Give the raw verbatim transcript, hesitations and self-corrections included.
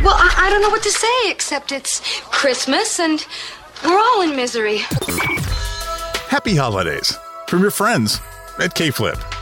Well, I, I don't know what to say, except it's Christmas and we're all in misery. Happy holidays from your friends at K-Flip.